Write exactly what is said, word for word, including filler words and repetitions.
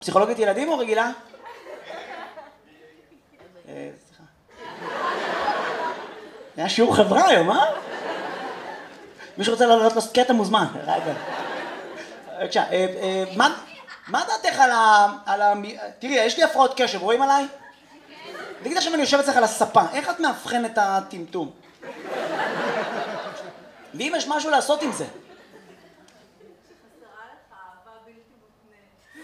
פסיכולוגית ילדים או רגילה? סליחה. היה שיעור חברה היום, אה? מי שרוצה לעלות קטע מוזמן. בבקשה, מה דעתך על ה... תראי, יש לי הפרעות קשב, רואים עליי? תגיד עכשיו אני יושב אצלך על הספה, איך את מאבחן את הטמטום? ואם יש משהו לעשות עם זה?